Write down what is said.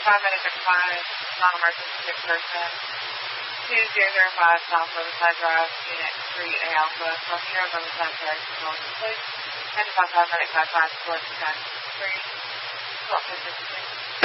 paramedic at 5, non-emergency sick person. 2005 South Riverside Drive, Unit 3A Alpha, from here, Riverside Drive, Development Place. 95 paramedic 55, 4 to 3, 12 to 56.